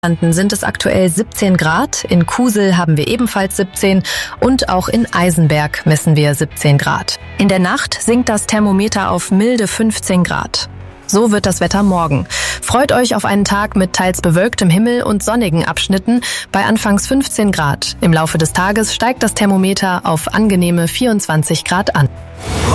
Sind es aktuell 17 Grad, in Kusel haben wir ebenfalls 17 und auch in Eisenberg messen wir 17 Grad. In der Nacht sinkt das Thermometer auf milde 15 Grad. So wird das Wetter morgen. Freut euch auf einen Tag mit teils bewölktem Himmel und sonnigen Abschnitten bei anfangs 15 Grad. Im Laufe des Tages steigt das Thermometer auf angenehme 24 Grad an.